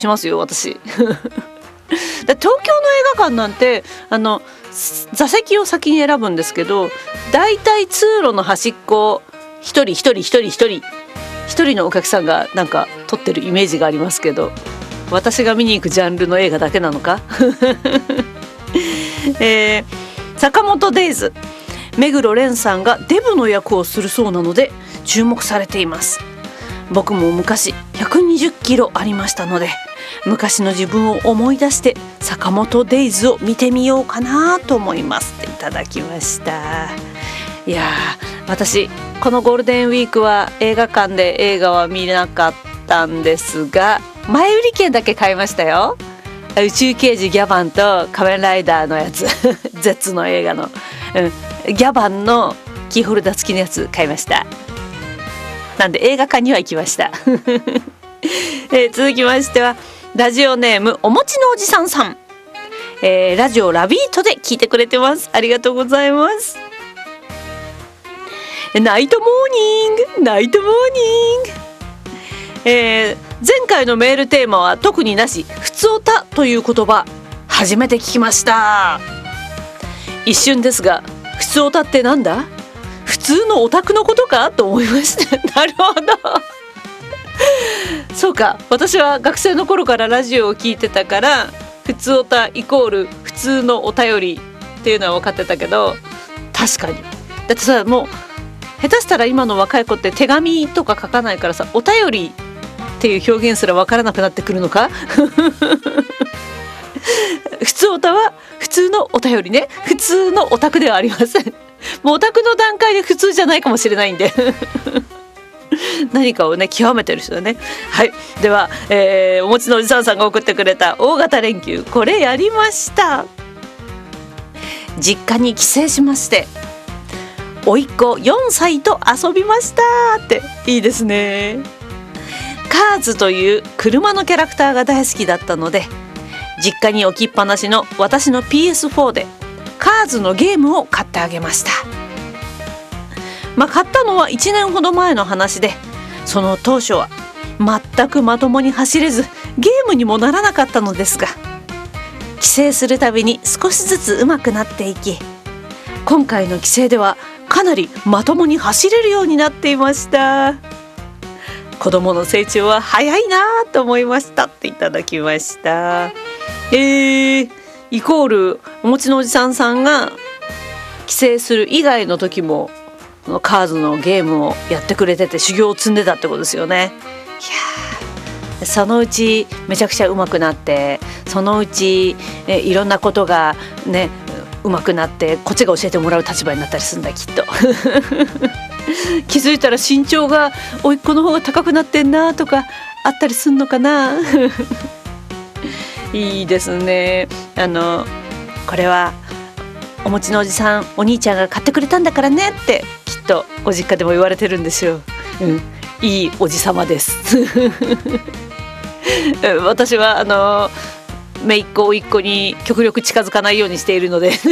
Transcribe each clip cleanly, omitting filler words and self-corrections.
しますよ私東京の映画館なんて座席を先に選ぶんですけど、だいたい通路の端っこ一人のお客さんがなんか撮ってるイメージがありますけど、私が見に行くジャンルの映画だけなのか坂本デイズ、目黒蓮さんがデブの役をするそうなので注目されています。僕も昔120キロありましたので、昔の自分を思い出して坂本デイズを見てみようかなと思いますっていただきました。いや私このゴールデンウィークは映画館で映画は見なかったんですが、前売り券だけ買いましたよ。宇宙刑事ギャバンと仮面ライダーのやつZ の映画の、ギャバンのキーホルダー付きのやつ買いました。なんで映画館には行きました続きましてはラジオネームお餅のおじさんさん、ラジオラビートで聞いてくれてます。ありがとうございます。ナイトモーニング、前回のメールテーマは特になし、ふつおたという言葉初めて聞きました。一瞬ですが、ふつおたってなんだ、普通のオタクのことかと思いましたなるほどそうか、私は学生の頃からラジオを聞いてたから、ふつおたイコール普通のお便りっていうのは分かってたけど、確かにだってさ、もう下手したら今の若い子って手紙とか書かないからさ、お便りっていう表現すら分からなくなってくるのか普通オタは普通のお便りね、普通のオタクではありませんもうオタクの段階で普通じゃないかもしれないんで何かをね極めてる人だね。はい、では、お餅のおじさんさんが送ってくれた大型連休、これやりました。実家に帰省しまして、甥っ子4歳と遊びましたって。いいですね。カーズという車のキャラクターが大好きだったので、実家に置きっぱなしの私の PS4 でカーズのゲームを買ってあげました。買ったのは1年ほど前の話で、その当初は全くまともに走れずゲームにもならなかったのですが、帰省するたびに少しずつ上手くなっていき、今回の帰省ではかなりまともに走れるようになっていました。子供の成長は早いなと思いましたっていただきました。イコールお餅のおじさんさんが帰省する以外の時もカーズのゲームをやってくれてて修行を積んでたってことですよね。いや、そのうちめちゃくちゃ上手くなって、そのうちいろんなことがね上手くなって、こっちが教えてもらう立場になったりするんだきっと気づいたら身長が甥っ子の方が高くなってんなとかあったりすんのかないいですね。これはお餅のおじさん、お兄ちゃんが買ってくれたんだからねってきっとご実家でも言われてるんですよ。いいおじさまです私は姪っ子甥っ子に極力近づかないようにしているので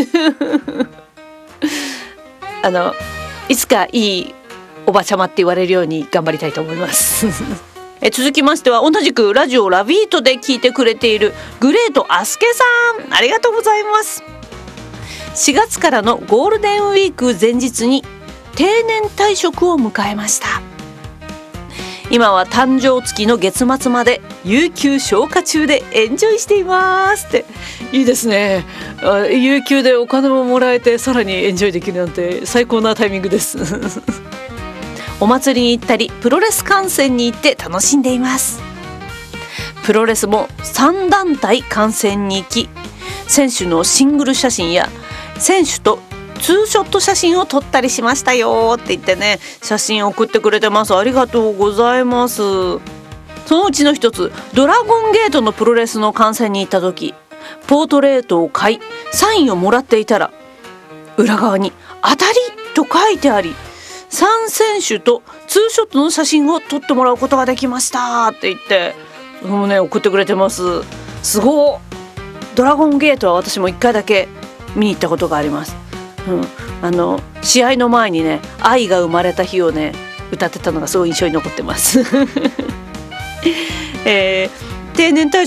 いつかいいおばちゃまって言われるように頑張りたいと思います続きましては同じくラジオラビートで聞いてくれているグレートアスケさん、ありがとうございます。4月からのゴールデンウィーク前日に定年退職を迎えました。今は誕生月の月末まで有給消化中でエンジョイしていますって。いいですね。有給でお金ももらえてさらにエンジョイできるなんて最高なタイミングですお祭りに行ったりプロレス観戦に行って楽しんでいます。プロレスも3団体観戦に行き、選手のシングル写真や選手とツーショット写真を撮ったりしましたよって言ってね、写真送ってくれてます。ありがとうございます。そのうちの一つ、ドラゴンゲートのプロレスの観戦に行った時、ポートレートを買いサインをもらっていたら、裏側に当たりと書いてあり、3選手とツーショットの写真を撮ってもらうことができましたって言ってもうね送ってくれてます。すごい。ドラゴンゲートは私も1回だけ見に行ったことがあります。試合の前にね、愛が生まれた日をね歌ってたのがすごい印象に残ってます定定年退